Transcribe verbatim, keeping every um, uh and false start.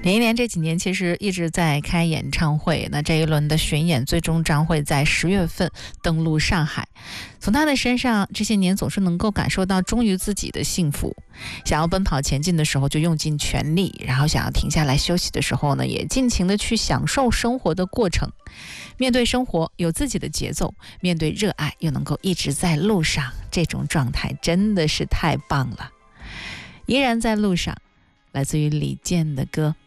林忆莲这几年其实一直在开演唱会，那这一轮的巡演最终将会在十月份登陆上海。从她的身上，这些年总是能够感受到忠于自己的幸福。想要奔跑前进的时候就用尽全力，然后想要停下来休息的时候呢，也尽情的去享受生活的过程。面对生活有自己的节奏，面对热爱又能够一直在路上，这种状态真的是太棒了。依然在路上，来自于李健的歌。